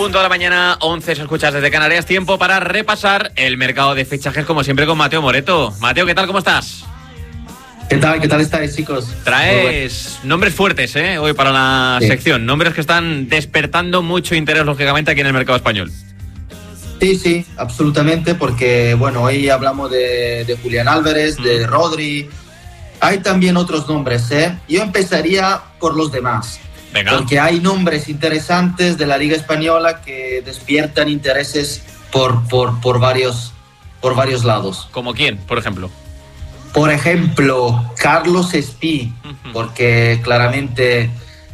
Punto de la mañana, 11, se escuchas desde Canarias. Tiempo para repasar el mercado de fichajes, como siempre, con Mateo Moreto. Mateo, ¿qué tal? ¿Cómo estás? ¿Qué tal estáis, chicos? Traes nombres fuertes, hoy para la sección. Nombres que están despertando mucho interés, lógicamente, aquí en el mercado español. Sí, absolutamente, porque, bueno, hoy hablamos de Julián Álvarez, de Rodri. Hay también otros nombres, Yo empezaría por los demás. Venga. Porque hay nombres interesantes de la Liga Española que despiertan intereses por varios lados. ¿Como quién, por ejemplo? Por ejemplo, Carlos Espí, porque claramente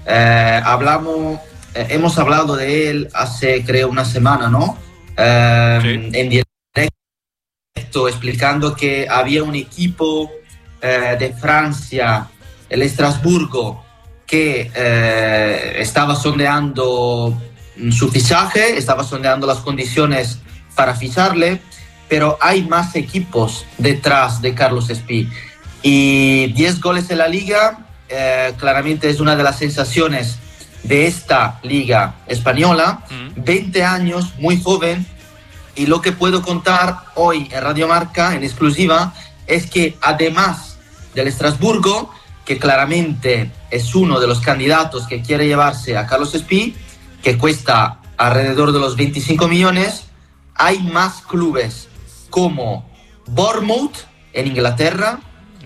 hemos hablado de él hace, creo, una semana, ¿no? Sí. En directo, explicando que había un equipo de Francia, el Estrasburgo, que estaba sondeando su fichaje, estaba sondeando las condiciones para ficharle, pero hay más equipos detrás de Carlos Espí. Y 10 goles en la liga, claramente es una de las sensaciones de esta liga española. 20 años, muy joven, y lo que puedo contar hoy en Radio Marca, en exclusiva, es que además del Estrasburgo, que claramente es uno de los candidatos que quiere llevarse a Carlos Espí, que cuesta alrededor de los 25 millones, hay más clubes como Bournemouth en Inglaterra,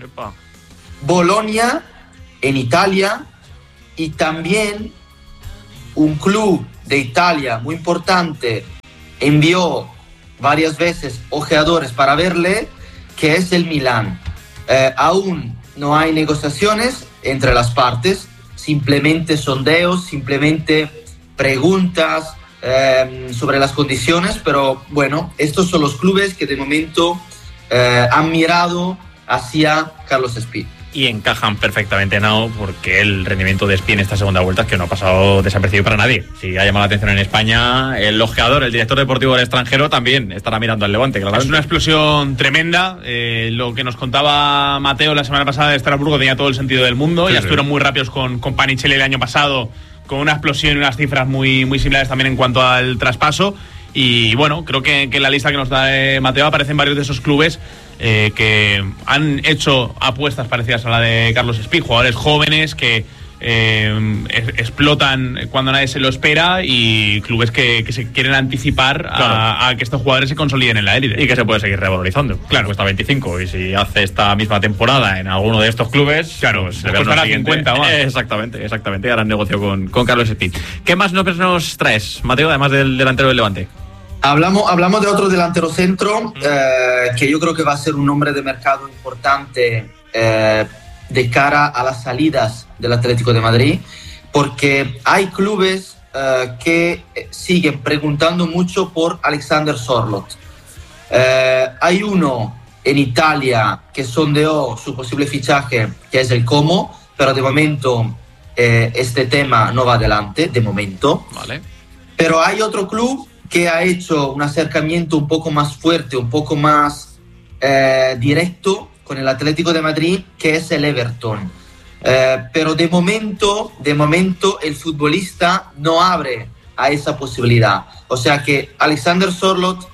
Bolonia en Italia, y también un club de Italia muy importante envió varias veces ojeadores para verle, que es el Milán. Aún no hay negociaciones entre las partes, simplemente sondeos, simplemente preguntas sobre las condiciones, pero bueno, estos son los clubes que de momento han mirado hacia Carlos Espí. Y encajan perfectamente, ¿no? Porque el rendimiento de Espí en esta segunda vuelta es que no ha pasado desapercibido para nadie. Si ha llamado la atención en España, el ojeador, el director deportivo del extranjero, también estará mirando al Levante. Claramente. Es una explosión tremenda. Lo que nos contaba Mateo la semana pasada de Estrasburgo tenía todo el sentido del mundo. Sí, ya estuvieron muy rápidos con Panicelli el año pasado, con una explosión y unas cifras muy similares también en cuanto al traspaso. Y bueno, creo que en la lista que nos da Mateo aparecen varios de esos clubes que han hecho apuestas parecidas a la de Carlos Espí, jugadores jóvenes que explotan cuando nadie se lo espera, y clubes que se quieren anticipar a que estos jugadores se consoliden en la élite. Y que se puede seguir revalorizando. Claro, cuesta 25, y si hace esta misma temporada en alguno de estos clubes, claro, pues costará 50 más. Exactamente, harán negocio con Carlos Espí. ¿Qué más nos traes, Mateo, además del delantero del Levante? Hablamos de otro delantero centro, que yo creo que va a ser un hombre de mercado importante de cara a las salidas del Atlético de Madrid, porque hay clubes que siguen preguntando mucho por Alexander Sørloth. Hay uno en Italia que sondeó su posible fichaje, que es el Como, pero de momento este tema no va adelante, de momento. Vale. Pero hay otro club que ha hecho un acercamiento un poco más fuerte, un poco más directo con el Atlético de Madrid, que es el Everton. Pero de momento el futbolista no abre a esa posibilidad. O sea que Alexander Sørloth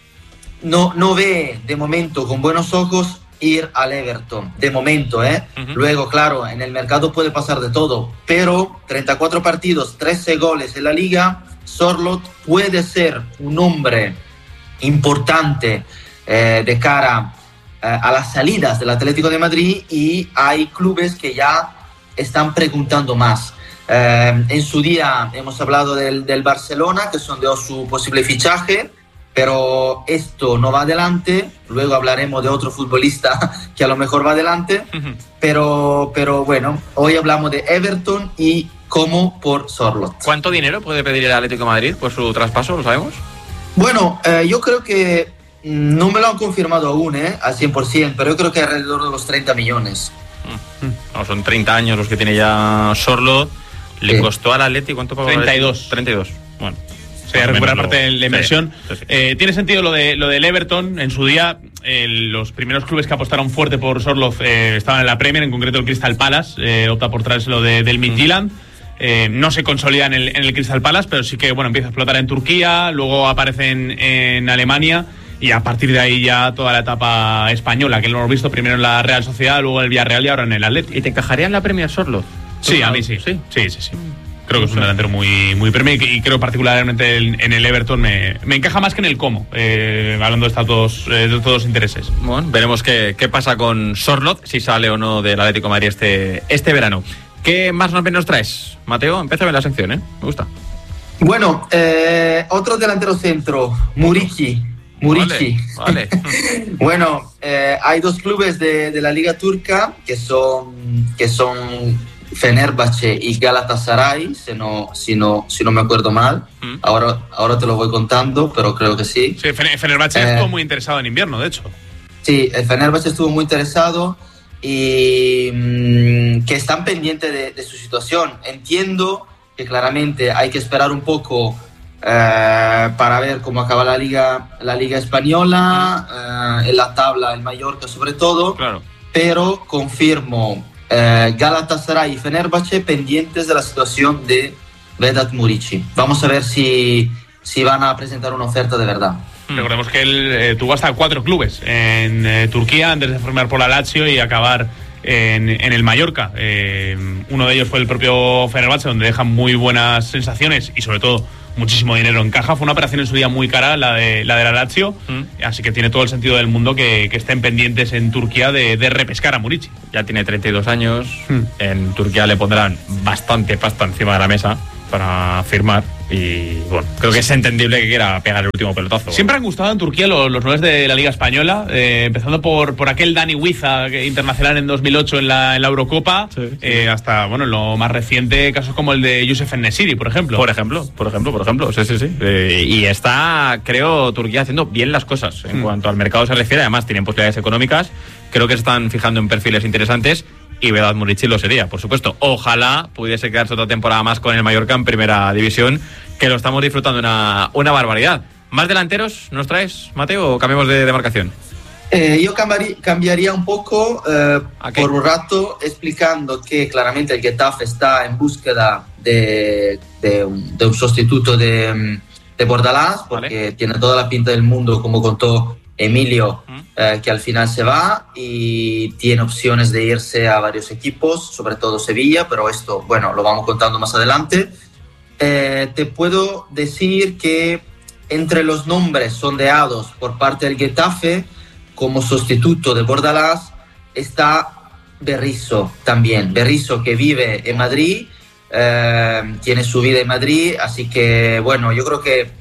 no ve de momento con buenos ojos ir al Everton. De momento, Luego, claro, en el mercado puede pasar de todo, pero 34 partidos, 13 goles en la Liga. Sørloth puede ser un hombre importante de cara a las salidas del Atlético de Madrid, y hay clubes que ya están preguntando más. En su día hemos hablado del Barcelona, que sondeó su posible fichaje, pero esto no va adelante. Luego hablaremos de otro futbolista que a lo mejor va adelante, pero bueno, hoy hablamos de Everton y Como por Sørloth. ¿Cuánto dinero puede pedir el Atlético de Madrid por su traspaso? ¿Lo sabemos? Bueno, yo creo que no me lo han confirmado aún, al 100%, pero yo creo que alrededor de los 30 millones. No, son 30 años los que tiene ya Sørloth. Le costó al Atlético, ¿cuánto pagó? 32. Bueno, se va a recuperar parte de la inversión. Sí. Tiene sentido lo del Everton. En su día, los primeros clubes que apostaron fuerte por Sørloth estaban en la Premier, en concreto el Crystal Palace, opta por traérselo del Midtjylland. no se consolida en el Crystal Palace, pero sí que, bueno, empieza a explotar en Turquía, luego aparece en Alemania, y a partir de ahí ya toda la etapa española, que lo hemos visto primero en la Real Sociedad, luego en el Villarreal y ahora en el Atleti. ¿Y te encajaría en la Premier Sorloth? Sí, a mí sí. Sí. Creo que es un delantero muy premio, y creo particularmente en el Everton me encaja más que en el Como, hablando de estos dos intereses. Bueno, veremos qué pasa con Sorloth, si sale o no del Atlético de Madrid este verano. ¿Qué más nos traes, Mateo? Empézame la sección, Me gusta. Bueno, otro delantero centro, Muriqi. Vale. Bueno, hay dos clubes de la Liga Turca que son Fenerbahce y Galatasaray, si no me acuerdo mal. Ahora te lo voy contando, pero creo que sí. Sí, Fenerbahce estuvo muy interesado en invierno, de hecho. Sí, el Fenerbahce estuvo muy interesado y que están pendientes de su situación. Entiendo que claramente hay que esperar un poco para ver cómo acaba la liga española, en la tabla el Mallorca sobre todo, claro. Pero confirmo Galatasaray y Fenerbahce pendientes de la situación de Vedat Muriqi. Vamos a ver si van a presentar una oferta de verdad. Recordemos que él tuvo hasta 4 clubes en Turquía antes de formar por la Lazio y acabar en el Mallorca. Uno de ellos fue el propio Fenerbahce, donde deja muy buenas sensaciones y sobre todo muchísimo dinero en caja. Fue una operación en su día muy cara, la de la Lazio, así que tiene todo el sentido del mundo que estén pendientes en Turquía de repescar a Muriqi. Ya tiene 32 años, en Turquía le pondrán bastante pasta encima de la mesa para firmar, y bueno, creo que es entendible que quiera pegar el último pelotazo. Siempre han gustado en Turquía los nueves de la Liga Española, empezando por aquel Dani Huiza, internacional en 2008 en la Eurocopa, sí. Hasta, bueno, lo más reciente, casos como el de Youssef En-Nesyri, por ejemplo. Por ejemplo, sí. Y está, creo, Turquía haciendo bien las cosas en cuanto al mercado se refiere. Además, tienen posibilidades económicas, creo que se están fijando en perfiles interesantes. Y Vedat Muriqi lo sería, por supuesto. Ojalá pudiese quedarse otra temporada más con el Mallorca en primera división, que lo estamos disfrutando una barbaridad. ¿Más delanteros nos traes, Mateo, o cambiamos de demarcación? Yo cambiaría un poco por un rato, explicando que claramente el Getafe está en búsqueda de un sustituto de Bordalás, porque tiene toda la pinta del mundo, como contó Emilio, que al final se va y tiene opciones de irse a varios equipos, sobre todo Sevilla, pero esto, bueno, lo vamos contando más adelante. Te puedo decir que entre los nombres sondeados por parte del Getafe como sustituto de Bordalás está Berizzo también. Berizzo, que vive en Madrid, tiene su vida en Madrid, así que bueno, yo creo que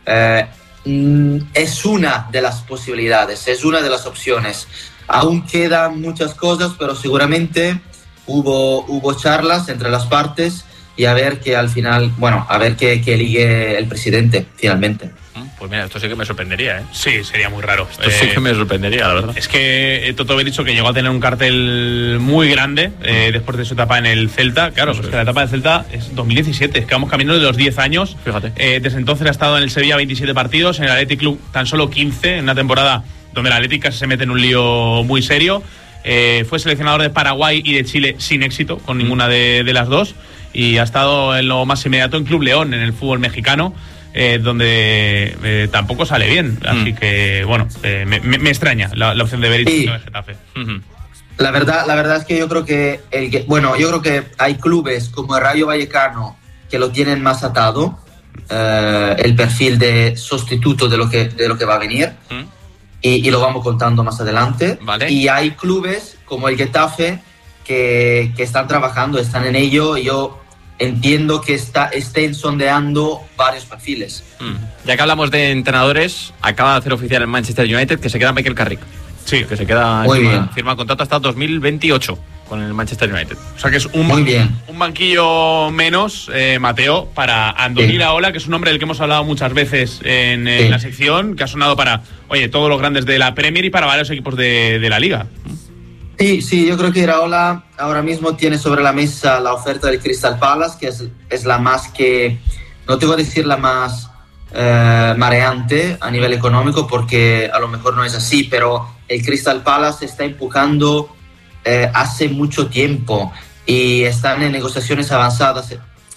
es una de las posibilidades, es una de las opciones. Aún quedan muchas cosas, pero seguramente hubo charlas entre las partes y a ver que al final, bueno, a ver que elige el presidente finalmente. Pues mira, esto sí que me sorprendería, ¿eh? Sí, sería muy raro. Esto sí que me sorprendería, la verdad. Es que Toto Berizzo, que llegó a tener un cartel muy grande después de su etapa en el Celta. Claro, pues que la etapa del Celta es 2017, es que vamos camino de los 10 años. Fíjate. Desde entonces ha estado en el Sevilla 27 partidos, en el Athletic Club tan solo 15, en una temporada donde el Athletic casi se mete en un lío muy serio. Fue seleccionador de Paraguay y de Chile sin éxito, con ninguna de las dos. Y ha estado en lo más inmediato en Club León, en el fútbol mexicano, donde tampoco sale bien. Así que, bueno, me extraña la opción de Berizzo en el Getafe. La verdad es que yo creo que hay clubes como el Rayo Vallecano que lo tienen más atado, el perfil de sustituto de lo que va a venir, y lo vamos contando más adelante. Vale. Y hay clubes como el Getafe que están trabajando, están en ello, y yo entiendo que estén sondeando varios perfiles. Ya que hablamos de entrenadores, acaba de hacer oficial el Manchester United que se queda Michael Carrick. Sí, que se queda, bien. Firma contrato hasta 2028 con el Manchester United. O sea que es un banquillo menos, Mateo, para Andoni Iraola, que es un nombre del que hemos hablado muchas veces en la sección, que ha sonado para, todos los grandes de la Premier y para varios equipos de la Liga. Sí, yo creo que Iraola ahora mismo tiene sobre la mesa la oferta del Crystal Palace, que es la más que, no te voy a decir la más mareante a nivel económico, porque a lo mejor no es así, pero el Crystal Palace está empujando hace mucho tiempo y están en negociaciones avanzadas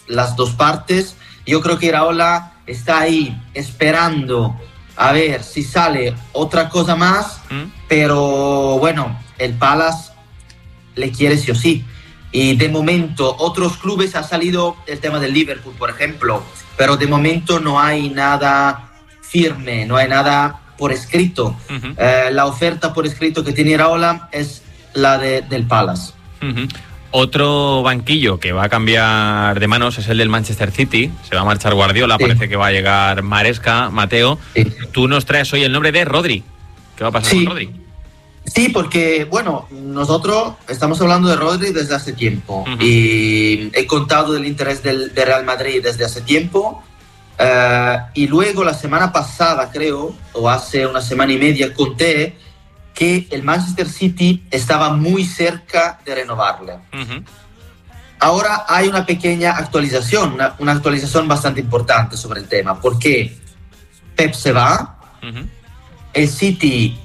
las dos partes. Yo creo que Iraola está ahí esperando a ver si sale otra cosa más, pero bueno, el Palace le quiere sí o sí. Y de momento, otros clubes ha salido el tema del Liverpool, por ejemplo, pero de momento no hay nada firme, no hay nada por escrito. La oferta por escrito que tiene Iraola es la del Palace. Otro banquillo que va a cambiar de manos es el del Manchester City. Se va a marchar Guardiola, parece que va a llegar Maresca. Mateo, tú nos traes hoy el nombre de Rodri. ¿Qué va a pasar con Rodri? Sí, porque, bueno, nosotros estamos hablando de Rodri desde hace tiempo y he contado del interés de Real Madrid desde hace tiempo y luego la semana pasada, creo, o hace una semana y media, conté que el Manchester City estaba muy cerca de renovarle. Ahora hay una pequeña actualización, una actualización bastante importante sobre el tema, porque Pep se va, el City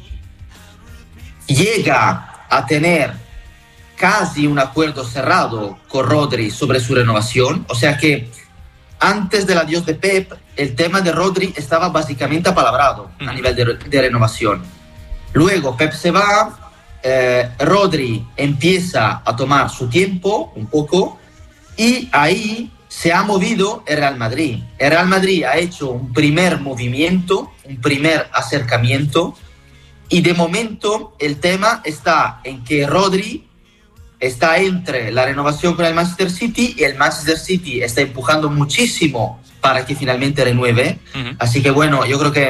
llega a tener casi un acuerdo cerrado con Rodri sobre su renovación, o sea que antes del adiós de Pep, el tema de Rodri estaba básicamente apalabrado a nivel de renovación. Luego Pep se va, Rodri empieza a tomar su tiempo un poco y ahí se ha movido el Real Madrid. El Real Madrid ha hecho un primer movimiento, un primer acercamiento y de momento el tema está en que Rodri está entre la renovación con el Manchester City y el Manchester City está empujando muchísimo para que finalmente renueve. Así que bueno, yo creo que